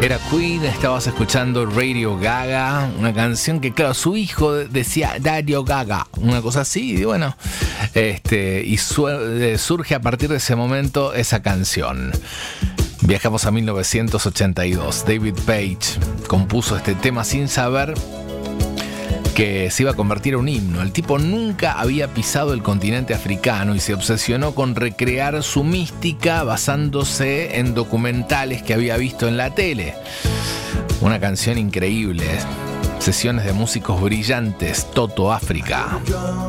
Era Queen, estabas escuchando Radio Gaga, una canción que, claro, su hijo decía Radio Gaga, una cosa así, y bueno, surge a partir de ese momento esa canción. Viajamos a 1982. David Page compuso este tema sin saber que se iba a convertir en un himno. El tipo nunca había pisado el continente africano y se obsesionó con recrear su mística basándose en documentales que había visto en la tele. Una canción increíble. Sesiones de músicos brillantes. Toto África.